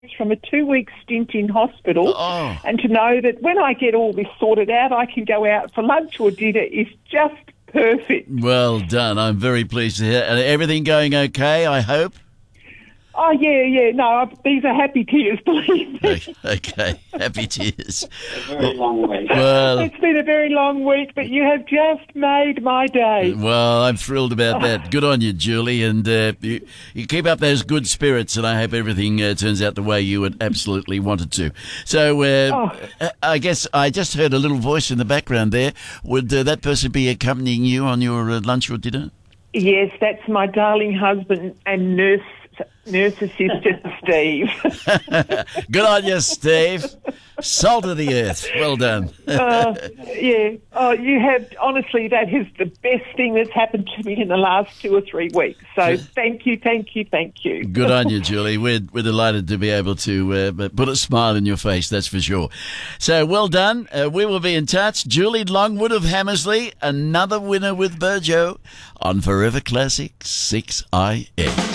from a 2-week stint in hospital, and to know that when I get all this sorted out, I can go out for lunch or dinner is just perfect. Well done. I'm very pleased to hear. And everything going okay, I hope? Oh, yeah. No, these are happy tears, believe me. Okay, happy tears. A very long week. Well, it's been a very long week, but you have just made my day. Well, I'm thrilled about that. Good on you, Julie, and you keep up those good spirits, and I hope everything turns out the way you would absolutely want it to. So, I guess I just heard a little voice in the background there. Would that person be accompanying you on your lunch or dinner? Yes, that's my darling husband and nurse assistant, Steve. Good on you, Steve. Salt of the earth. Well done. Yeah. Oh, you have, honestly, that is the best thing that's happened to me in the last 2 or 3 weeks. So thank you. Good on you, Julie. We're delighted to be able to put a smile in your face, that's for sure. So well done. We will be in touch. Julie Longwood of Hammersley, another winner with Burjo on Forever Classic 6IX.